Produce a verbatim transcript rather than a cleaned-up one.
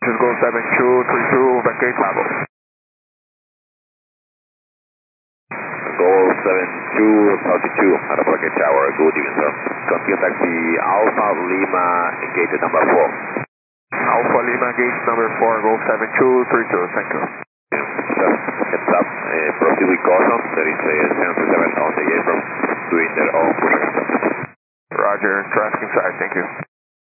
Just go seven two three two, vacate Bravo. Go seven two thirty-two, Arapaki Tower, good evening sir. Continue taxi Alpha Lima, gate number four. Alpha Lima, gate number four, go seven two three two, thank you. Just heads up, uh, proceed with caution, there is a seven seven on the apron doing their own push and stop. Roger, traffic inside, thank you.